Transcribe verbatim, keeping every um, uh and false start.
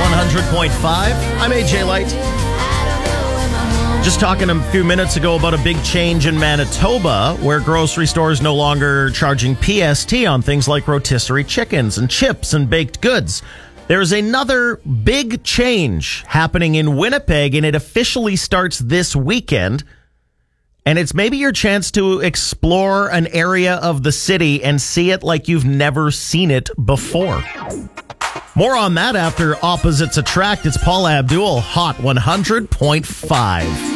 one hundred point five. I'm A J Light. Just talking a few minutes ago about a big change in Manitoba, where grocery stores no longer charging P S T on things like rotisserie chickens and chips and baked goods. There's another big change happening in Winnipeg, and it officially starts this weekend. And it's maybe your chance to explore an area of the city and see it like you've never seen it before. More on that after Opposites Attract. It's Paula Abdul, Hot one hundred point five.